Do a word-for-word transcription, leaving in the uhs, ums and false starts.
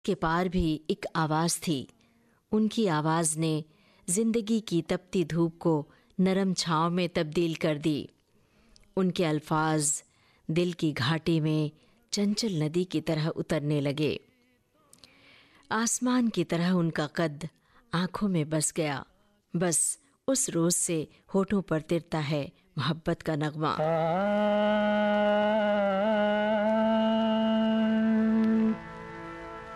के पार भी एक आवाज़ थी। उनकी आवाज़ ने जिंदगी की तपती धूप को नरम छाँव में तब्दील कर दी। उनके अल्फाज दिल की घाटी में चंचल नदी की तरह उतरने लगे। आसमान की तरह उनका कद आंखों में बस गया। बस उस रोज से होठों पर तिरता है मोहब्बत का नगमा।